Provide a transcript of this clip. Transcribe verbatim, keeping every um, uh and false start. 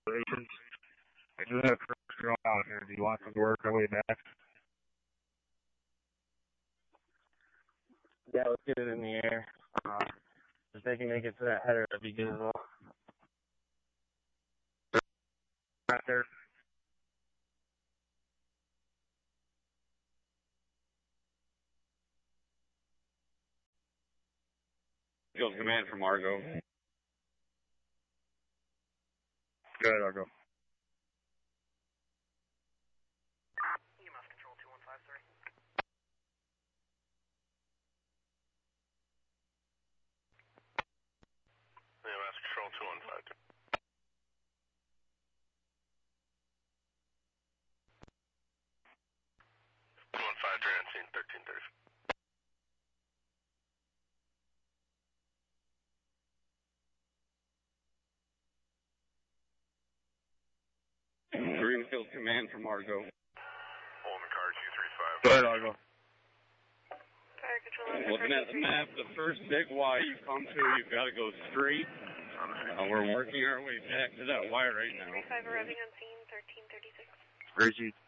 operations. I do have trucks going out here. Do you want them to work our way back? Yeah, let's get it in the air. Uh, if they can make it to that header, that'd be good as well. Right there. Field command from Argo. Good, Argo. E M S control two one five three. E M S control two one five three. two one five three on scene thirteen thirty. Greenfield command from Argo. Holman car two three five. Good, Argo. Fire control. Looking at the map, the first big Y you come to, you've got to go straight. Uh, we're working our way back to that Y right now. three five arriving on scene thirteen thirty-six. Reggie.